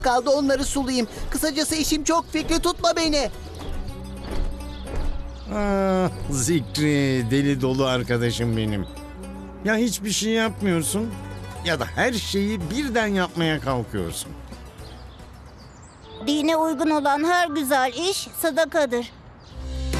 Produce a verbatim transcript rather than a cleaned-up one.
kaldı, onları sulayayım. Kısacası işim çok, Fikri, tutma beni. Ah, Zikri, deli dolu arkadaşım benim. Ya hiçbir şey yapmıyorsun ya da her şeyi birden yapmaya kalkıyorsun. Dine uygun olan her güzel iş sadakadır.